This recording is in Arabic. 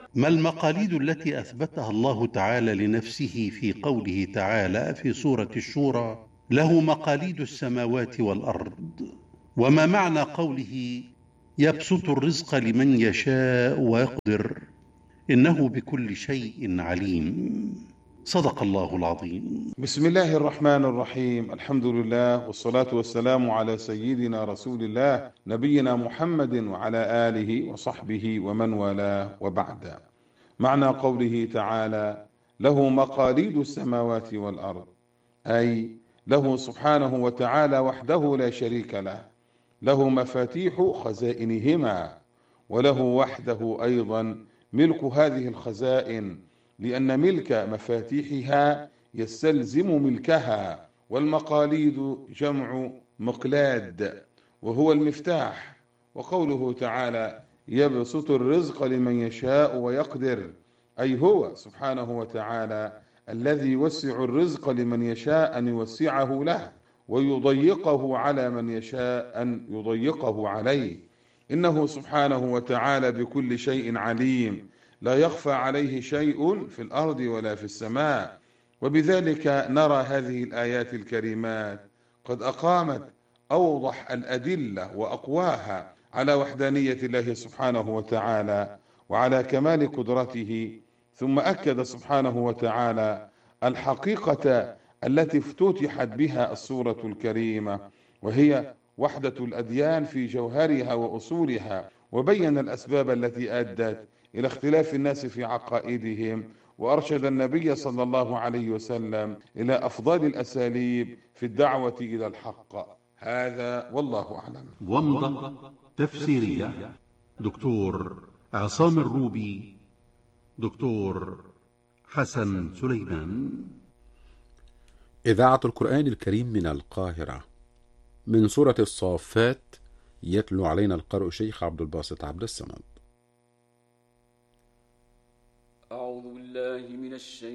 ما المقاليد التي أثبتها الله تعالى لنفسه في قوله تعالى في سورة الشورى: له مقاليد السماوات والأرض؟ وما معنى قوله: يبسط الرزق لمن يشاء ويقدر، إنه بكل شيء عليم؟ صدق الله العظيم. بسم الله الرحمن الرحيم. الحمد لله والصلاة والسلام على سيدنا رسول الله نبينا محمد وعلى آله وصحبه ومن والاه، وبعد. معنى قوله تعالى: له مقاليد السماوات والأرض، أي له سبحانه وتعالى وحده لا شريك له، له مفاتيح خزائنهما، وله وحده أيضا ملك هذه الخزائن، لأن ملك مفاتيحها يستلزم ملكها. والمقاليد جمع مقلاد، وهو المفتاح. وقوله تعالى: يبسط الرزق لمن يشاء ويقدر، أي هو سبحانه وتعالى الذي يوسع الرزق لمن يشاء أن يوسعه له، ويضيقه على من يشاء أن يضيقه عليه. إنه سبحانه وتعالى بكل شيء عليم، لا يخفى عليه شيء في الأرض ولا في السماء. وبذلك نرى هذه الآيات الكريمات قد أقامت أوضح الأدلة وأقواها على وحدانية الله سبحانه وتعالى وعلى كمال قدرته. ثم أكد سبحانه وتعالى الحقيقة التي افتتحت بها السورة الكريمة، وهي وحدة الأديان في جوهرها وأصولها، وبين الأسباب التي أدت إلى اختلاف الناس في عقائدهم، وأرشد النبي صلى الله عليه وسلم إلى أفضل الأساليب في الدعوة إلى الحق. هذا والله أعلم. ومضة تفسيرية: دكتور عصام الروبي، دكتور حسن سليمان. إذاعة القرآن الكريم من القاهرة، من سورة الصافات. يتلو علينا القارئ شيخ عبد الباسط عبد الصمد. أعوذ بالله من الشيطان